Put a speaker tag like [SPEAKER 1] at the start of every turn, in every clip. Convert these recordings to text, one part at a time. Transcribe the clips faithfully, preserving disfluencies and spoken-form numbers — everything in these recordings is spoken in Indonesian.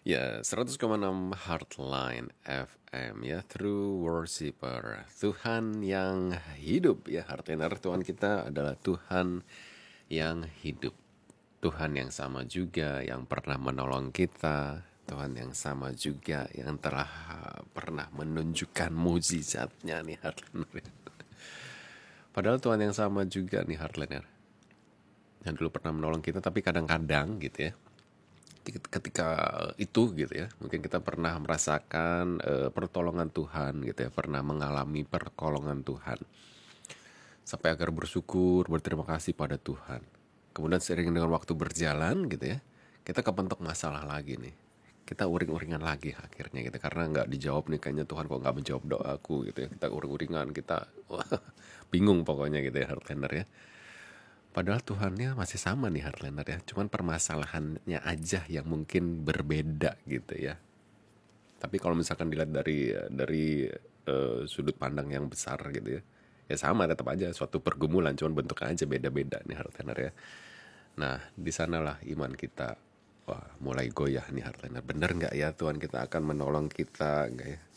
[SPEAKER 1] Ya, seratus koma enam Heartline F M ya, True Worshipper. Tuhan yang hidup ya, Heartliner. Tuhan kita adalah Tuhan yang hidup. Tuhan yang sama juga yang pernah menolong kita. Tuhan yang sama juga yang telah pernah menunjukkan mukjizatnya nih, Heartliner. Padahal Tuhan yang sama juga nih, Heartliner, yang dulu pernah menolong kita, tapi kadang-kadang gitu ya, ketika itu gitu ya, mungkin kita pernah merasakan uh, pertolongan Tuhan gitu ya, pernah mengalami pertolongan Tuhan sampai agar bersyukur, berterima kasih pada Tuhan. Kemudian seiring dengan waktu berjalan gitu ya, kita kepentok masalah lagi nih, kita uring-uringan lagi akhirnya gitu, karena nggak dijawab nih, kayaknya Tuhan kok nggak menjawab doaku gitu ya, kita uring-uringan, kita wah, bingung pokoknya gitu ya, Heartliner ya. Padahal Tuhannya masih sama nih, Heartliner ya. Cuman permasalahannya aja yang mungkin berbeda gitu ya. Tapi kalau misalkan dilihat dari dari uh, sudut pandang yang besar gitu ya, ya sama, tetap aja suatu pergumulan, cuman bentuknya aja beda-beda nih, Heartliner ya. Nah, di sanalah iman kita wah mulai goyah nih, Heartliner. Bener nggak ya Tuhan kita akan menolong kita nggak ya?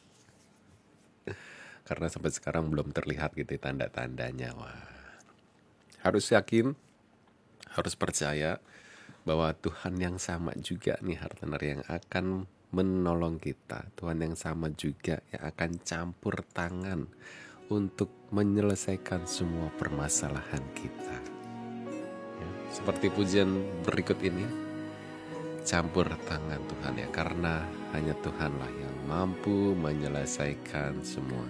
[SPEAKER 1] Karena sampai sekarang belum terlihat gitu ya, tanda-tandanya. Wah, harus yakin, harus percaya bahwa Tuhan yang sama juga nih, Heartliner, yang akan menolong kita. Tuhan yang sama juga yang akan campur tangan untuk menyelesaikan semua permasalahan kita ya. Seperti pujian berikut ini, campur tangan Tuhan ya, karena hanya Tuhanlah yang mampu menyelesaikan semua